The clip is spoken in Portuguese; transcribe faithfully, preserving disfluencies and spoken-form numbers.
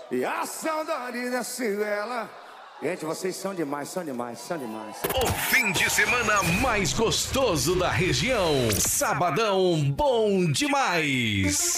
E a saudade da Civela. Gente, vocês são demais, são demais, são demais. O fim de semana mais gostoso da região. Sabadão bom demais.